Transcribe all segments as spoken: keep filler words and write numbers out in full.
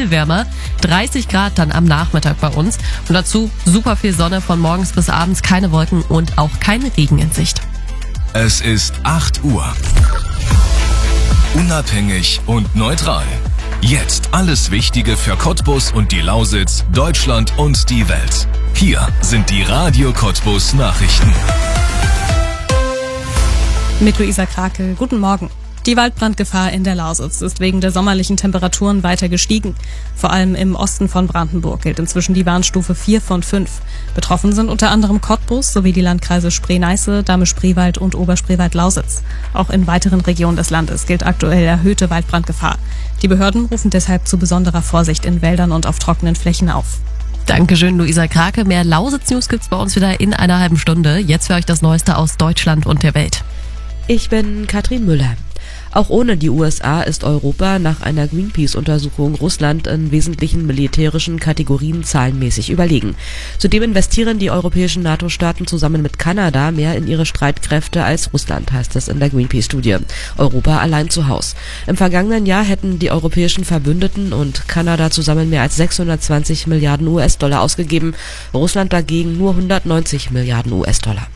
viel wärmer. dreißig Grad dann am Nachmittag bei uns. Und dazu super viel Sonne von morgens bis abends, keine Wolken und auch kein Regen in Sicht. Es ist acht Uhr. Unabhängig und neutral. Jetzt alles Wichtige für Cottbus und die Lausitz, Deutschland und die Welt. Hier sind die Radio Cottbus Nachrichten. Mit Luisa Krake, guten Morgen. Die Waldbrandgefahr in der Lausitz ist wegen der sommerlichen Temperaturen weiter gestiegen. Vor allem im Osten von Brandenburg gilt inzwischen die Warnstufe vier von fünf. Betroffen sind unter anderem Cottbus sowie die Landkreise Spree-Neiße, Dahme-Spreewald und Oberspreewald-Lausitz. Auch in weiteren Regionen des Landes gilt aktuell erhöhte Waldbrandgefahr. Die Behörden rufen deshalb zu besonderer Vorsicht in Wäldern und auf trockenen Flächen auf. Dankeschön, Luisa Krake. Mehr Lausitz-News gibt's bei uns wieder in einer halben Stunde. Jetzt für euch das Neueste aus Deutschland und der Welt. Ich bin Katrin Müller. Auch ohne die U S A ist Europa nach einer Greenpeace-Untersuchung Russland in wesentlichen militärischen Kategorien zahlenmäßig überlegen. Zudem investieren die europäischen NATO-Staaten zusammen mit Kanada mehr in ihre Streitkräfte als Russland, heißt es in der Greenpeace-Studie. Europa allein zu Haus. Im vergangenen Jahr hätten die europäischen Verbündeten und Kanada zusammen mehr als sechshundertzwanzig Milliarden U S-Dollar ausgegeben, Russland dagegen nur hundertneunzig Milliarden U S-Dollar.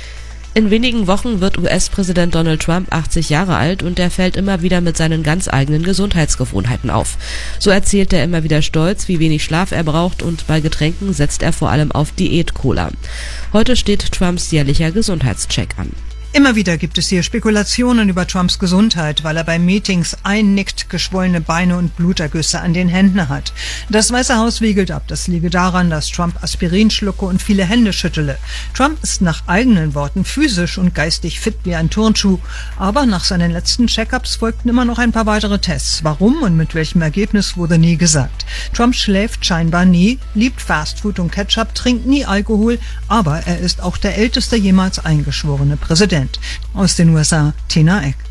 In wenigen Wochen wird U S-Präsident Donald Trump achtzig Jahre alt und er fällt immer wieder mit seinen ganz eigenen Gesundheitsgewohnheiten auf. So erzählt er immer wieder stolz, wie wenig Schlaf er braucht und bei Getränken setzt er vor allem auf Diät-Cola. Heute steht Trumps jährlicher Gesundheitscheck an. Immer wieder gibt es hier Spekulationen über Trumps Gesundheit, weil er bei Meetings einnickt, geschwollene Beine und Blutergüsse an den Händen hat. Das Weiße Haus wiegelt ab, das liege daran, dass Trump Aspirin schlucke und viele Hände schüttele. Trump ist nach eigenen Worten physisch und geistig fit wie ein Turnschuh, aber nach seinen letzten Check-ups folgten immer noch ein paar weitere Tests. Warum und mit welchem Ergebnis wurde nie gesagt. Trump schläft scheinbar nie, liebt Fastfood und Ketchup, trinkt nie Alkohol, aber er ist auch der älteste jemals eingeschworene Präsident. Aus den U S A, Tina Eck.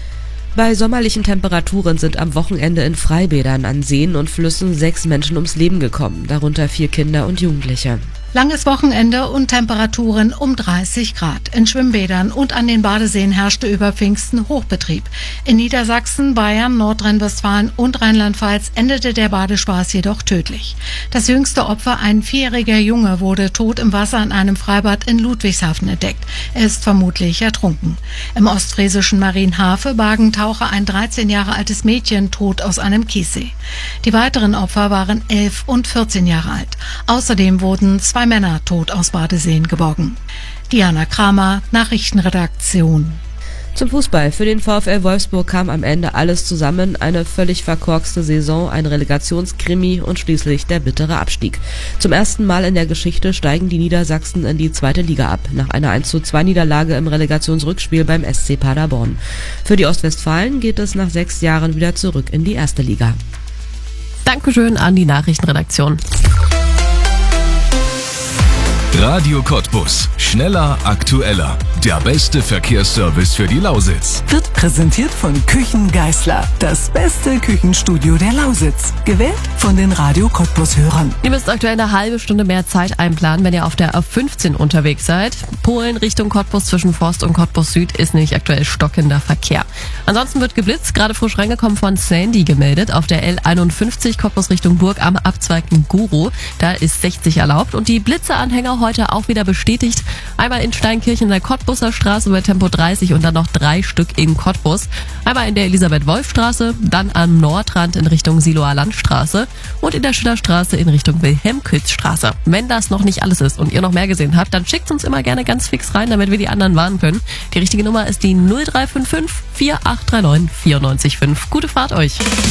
Bei sommerlichen Temperaturen sind am Wochenende in Freibädern an Seen und Flüssen sechs Menschen ums Leben gekommen, darunter vier Kinder und Jugendliche. Langes Wochenende und Temperaturen um dreißig Grad. In Schwimmbädern und an den Badeseen herrschte über Pfingsten Hochbetrieb. In Niedersachsen, Bayern, Nordrhein-Westfalen und Rheinland-Pfalz endete der Badespaß jedoch tödlich. Das jüngste Opfer, ein vierjähriger Junge, wurde tot im Wasser in einem Freibad in Ludwigshafen entdeckt. Er ist vermutlich ertrunken. Im ostfriesischen Marienhafe bargen Taucher ein dreizehn Jahre altes Mädchen tot aus einem Kiessee. Die weiteren Opfer waren elf und vierzehn Jahre alt. Außerdem wurden zwei Männer tot aus Badeseen geborgen. Diana Kramer, Nachrichtenredaktion. Zum Fußball. Für den VfL Wolfsburg kam am Ende alles zusammen. Eine völlig verkorkste Saison, ein Relegationskrimi und schließlich der bittere Abstieg. Zum ersten Mal in der Geschichte steigen die Niedersachsen in die zweite Liga ab, nach einer eins zu zwei Niederlage im Relegationsrückspiel beim S C Paderborn. Für die Ostwestfalen geht es nach sechs Jahren wieder zurück in die erste Liga. Dankeschön an die Nachrichtenredaktion. Radio Cottbus. Schneller, aktueller. Der beste Verkehrsservice für die Lausitz. Wird präsentiert von Küchen Geisler. Das beste Küchenstudio der Lausitz. Gewählt von den Radio Cottbus-Hörern. Ihr müsst aktuell eine halbe Stunde mehr Zeit einplanen, wenn ihr auf der A fünfzehn unterwegs seid. Polen Richtung Cottbus zwischen Forst und Cottbus Süd ist nämlich aktuell stockender Verkehr. Ansonsten wird geblitzt, gerade frisch reingekommen von Sandy gemeldet. Auf der L einundfünfzig Cottbus Richtung Burg am Abzweig Guru. Da ist sechzig erlaubt und die Blitzeanhänger heute auch wieder bestätigt. Einmal in Steinkirchen in der Cottbuser Straße bei Tempo dreißig und dann noch drei Stück in Cottbus. Einmal in der Elisabeth-Wolf-Straße, dann am Nordrand in Richtung Siloer Landstraße und in der Schillerstraße in Richtung Wilhelm-Kütz-Straße. Wenn das noch nicht alles ist und ihr noch mehr gesehen habt, dann schickt uns immer gerne ganz fix rein, damit wir die anderen warnen können. Die richtige Nummer ist die null drei fünf fünf, vier acht drei neun, vier neun fünf. Gute Fahrt euch!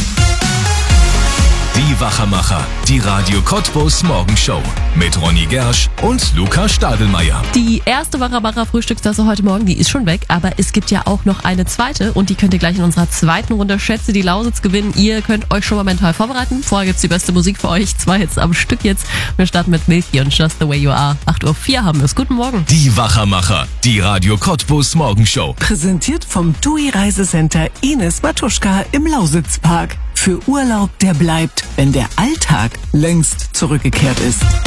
Die Wachermacher, die Radio Cottbus Morgenshow mit Ronny Gersch und Luca Stadelmeier. Die erste Wachermacher Frühstückstasse heute Morgen, die ist schon weg, aber es gibt ja auch noch eine zweite und die könnt ihr gleich in unserer zweiten Runde Schätze die Lausitz gewinnen. Ihr könnt euch schon mal mental vorbereiten. Vorher gibt's die beste Musik für euch, zwei Hits am Stück jetzt. Wir starten mit Milky und Just the Way You Are. acht Uhr vier haben wir es. Guten Morgen. Die Wachermacher, die Radio Cottbus Morgenshow. Präsentiert vom T U I Reisecenter Ines Matuschka im Lausitzpark. Für Urlaub, der bleibt, wenn der Alltag längst zurückgekehrt ist.